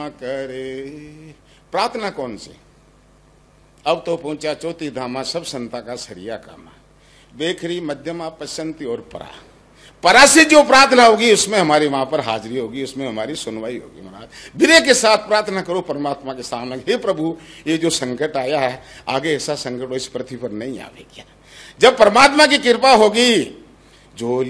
करे प्रार्थना कौन से? अब तो पहुंचा चौथी धामा, सब संता का सरिया कामा। बेखरी मध्यमा पश्चंती और परा से जो प्रार्थना होगी उसमें हमारी वहां पर हाजिरी होगी, उसमें हमारी सुनवाई होगी। महाराज विनय के साथ प्रार्थना करो परमात्मा के सामने, हे प्रभु ये जो संकट आया है आगे ऐसा संकट इस पृथ्वी पर नहीं आवे क्या। जब परमात्मा की कृपा होगी, जो